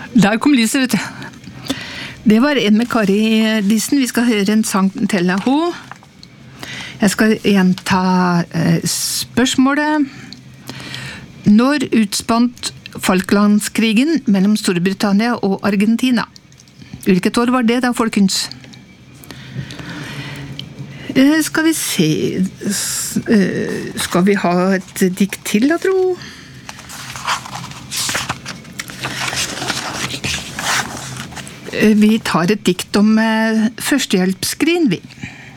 Der kom lyset, vet du. Det var en med Kari Dissen. Vi skal høre en sang til henne. Jeg skal gjenta spørsmålet. Når utspant Falklandskrigen mellom Storbritannia og Argentina? Hvilket år var det da, folkens? Skal vi se... Skal vi ha et dikt til, da, tro? Vi tar et dikt om førstehjelpsskrin, vi.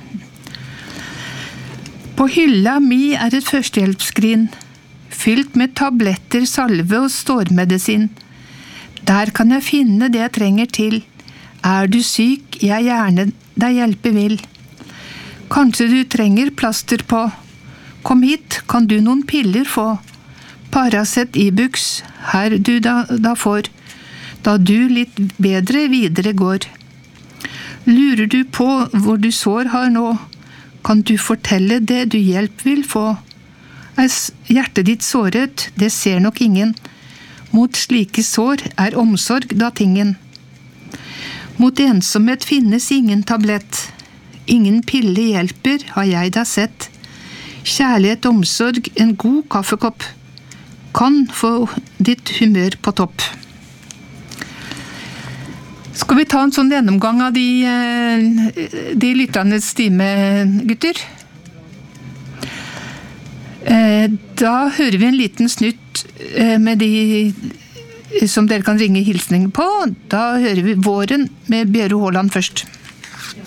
På hylla mi er et førstehjelpsskrin, fylt med tabletter, salve og stårmedisin. Der kan jeg finne det jeg trenger til. Er du syk, jeg gjerne deg hjelpe vil. Kanskje du trenger plaster på. Kom hit, kan du noen piller få. Paracet Ibux, her du da får. Da du litt bedre videre går. Lurer du på hvor du sår har nå, kan du fortelle det du hjelp vil få. Er hjertet ditt såret, det ser nok ingen. Mot slike sår er omsorg da tingen. Mot ensomhet finnes ingen tablett. Ingen pille hjelper, har jeg da sett. Kjærlighet, omsorg, en god kaffekopp. Kan få ditt humør på topp. Skal vi ta en sånn gjennomgang av de lytternes stime, gutter? Da hører vi en liten snutt med de som dere kan ringe hilsninger på. Da hører vi Våren med Bjøro Håland først.